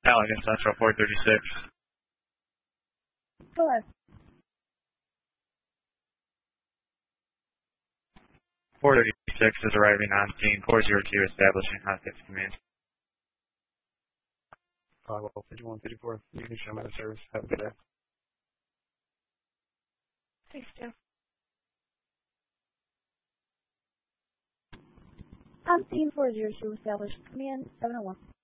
Allegan Central 436. Go ahead. 436 is arriving on scene. 402 establishing contact command. Well, 5154. You can show me the service. Have a good day. Thanks, Jeff. On scene 402 established command 701.